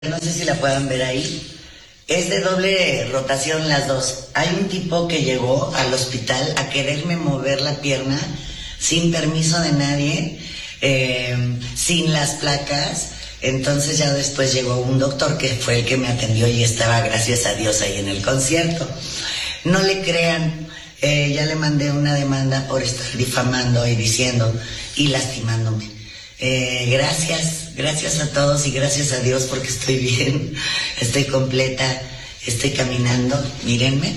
No sé si la puedan ver ahí. Es de doble rotación las dos. Hay un tipo que llegó al hospital a quererme mover la pierna sin permiso de nadie, sin las placas. Entonces ya después llegó un doctor que fue el que me atendió y estaba, gracias a Dios, ahí en el concierto. No le crean, ya le mandé una demanda por estar difamando y diciendo y lastimándome. Gracias a todos y gracias a Dios porque estoy bien, estoy completa, estoy caminando, mírenme.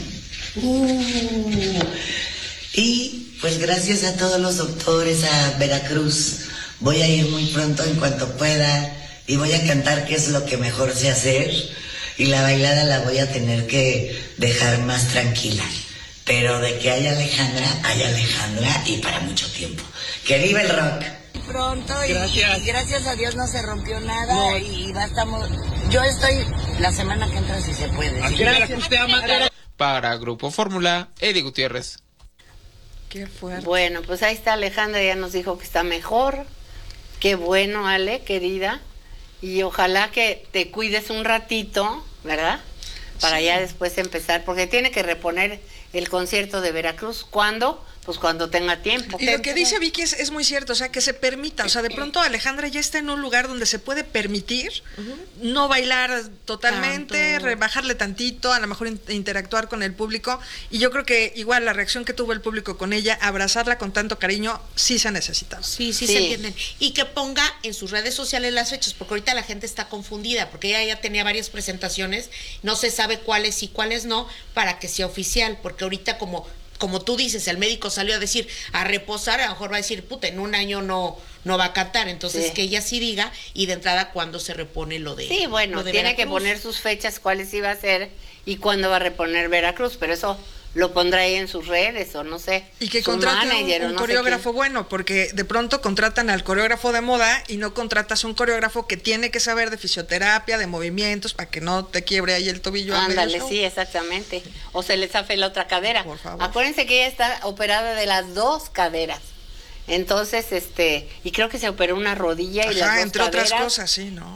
Y pues gracias a todos los doctores, a Veracruz. Voy a ir muy pronto en cuanto pueda y voy a cantar, que es lo que mejor sé hacer, y la bailada la voy a tener que dejar más tranquila. Pero de que hay Alejandra y para mucho tiempo. ¡Que viva el rock! Pronto y gracias a Dios no se rompió nada, no. Y bastamos. Yo estoy la semana que entra si se puede. Aquí Gracias. Para Grupo Fórmula, Eddie Gutiérrez. Qué fuerte. Bueno, pues ahí está Alejandra, ya nos dijo que está mejor. Qué bueno, Ale, querida. Y ojalá que te cuides un ratito, ¿verdad? Para ya después empezar, porque tiene que reponer el concierto de Veracruz. ¿Cuándo? Pues cuando tenga tiempo. Y lo que dice Vicky es muy cierto, o sea, que se permita, o sea, de pronto Alejandra ya está en un lugar donde se puede permitir no bailar totalmente, rebajarle tantito, a lo mejor interactuar con el público, y yo creo que igual la reacción que tuvo el público con ella, abrazarla con tanto cariño, sí se necesita. Sí, se entienden. Y que ponga en sus redes sociales las fechas, porque ahorita la gente está confundida, porque ella ya tenía varias presentaciones, no se sabe cuáles y cuáles no, para que sea oficial, porque ahorita como tú dices, el médico salió a decir, a reposar, a lo mejor va a decir, puta, en un año no va a cantar, entonces que ella sí diga, y de entrada cuándo se repone lo de Sí, bueno, lo de tiene Veracruz. que poner sus fechas, cuáles iba a ser y cuándo va a reponer Veracruz, pero eso lo pondrá ahí en sus redes o no sé. Y que contraten un coreógrafo bueno, porque de pronto contratan al coreógrafo de moda y no contratas un coreógrafo que tiene que saber de fisioterapia, de movimientos, para que no te quiebre ahí el tobillo. Ándale, sí, exactamente. O se le zafe la otra cadera. Por favor. Acuérdense que ella está operada de las dos caderas. Entonces, y creo que se operó una rodilla y las dos entre caderas, otras cosas, sí, ¿no?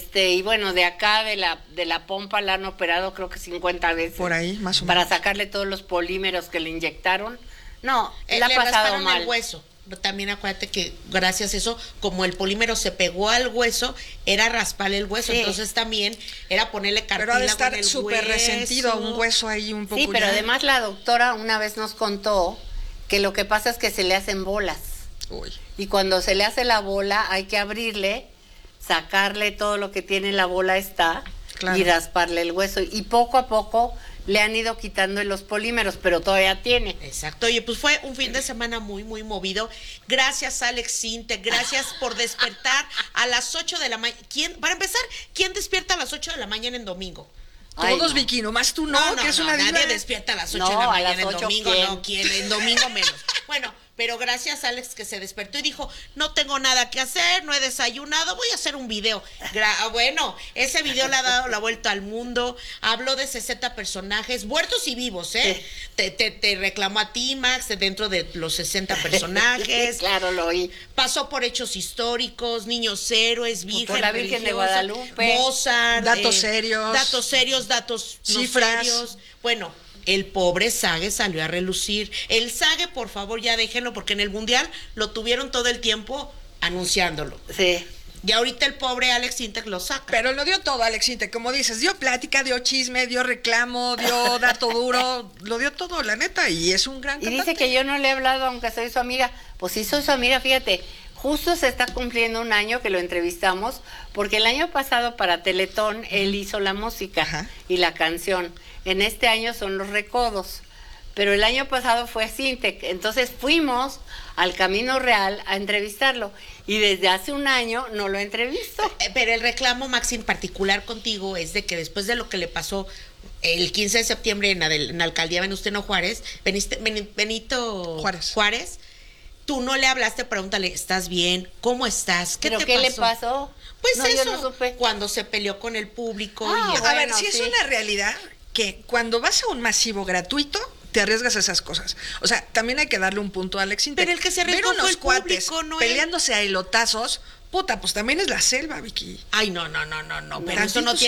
Y bueno, de acá de la pompa la han operado creo que 50 veces. Por ahí, más o menos. Para sacarle todos los polímeros que le inyectaron. No, le ha pasado rasparon mal. el hueso. También acuérdate que gracias a eso, como el polímero se pegó al hueso, era rasparle el hueso, entonces también era ponerle cartílago. Pero ha de estar en el súper hueso. resentido, un hueso ahí un poco. Sí, pero además la doctora una vez nos contó que lo que pasa es que se le hacen bolas. Uy. Y cuando se le hace la bola hay que abrirle, sacarle todo lo que tiene la bola y rasparle el hueso. Y poco a poco le han ido quitando los polímeros, pero todavía tiene. Exacto. Oye, pues fue un fin de semana muy, muy movido. Gracias, Alex Sinte. Gracias por despertar a las 8 de la mañana. Para empezar, ¿quién despierta a las 8 de la mañana en domingo? Todos, Vicky, nomás tú no, que es una diva. Nadie despierta a las 8 de la mañana en domingo, en domingo menos. Bueno, pero gracias, Alex, que se despertó y dijo, no tengo nada que hacer, no he desayunado, voy a hacer un video. Bueno, ese video le ha dado la vuelta al mundo, habló de 60 personajes, muertos y vivos, ¿eh? Sí. Te reclamó a ti, Max, dentro de los 60 personajes. Claro, lo oí. Pasó por hechos históricos, niños héroes, vírgenes, la Virgen de Guadalupe, Mozart, datos serios, datos cifras. no serios. Bueno, el pobre Sage salió a relucir. El Sage, por favor, ya déjenlo, porque en el Mundial lo tuvieron todo el tiempo anunciándolo. Sí. Y ahorita el pobre Alex Intec lo saca. Pero lo dio todo, Alex Intec, como dices, dio plática, dio chisme, dio reclamo, dio dato duro, lo dio todo, la neta, y es un gran cantante. Y dice que yo no le he hablado aunque soy su amiga. Pues sí soy su amiga, fíjate. Justo se está cumpliendo un año que lo entrevistamos, porque el año pasado para Teletón él hizo la música y la canción. En este año son los recodos, pero el año pasado fue Sintec. Entonces fuimos al Camino Real a entrevistarlo y desde hace un año no lo entrevisto. Pero el reclamo, Maxi, en particular contigo es de que después de lo que le pasó el 15 de septiembre en la alcaldía Venustiano Benito Juárez, tú no le hablaste, pregúntale, ¿estás bien? ¿Cómo estás? ¿Pero qué le pasó? Pues no, eso, yo no supe. Cuando se peleó con el público. A ver, si es una realidad que cuando vas a un masivo gratuito, te arriesgas a esas cosas. O sea, también hay que darle un punto a Alex Intec. Pero el que se arriesgó fue el cuates público, no peleándose a elotazos, Puta, pues también es la selva, Vicky. Ay, no, pero eso no tiene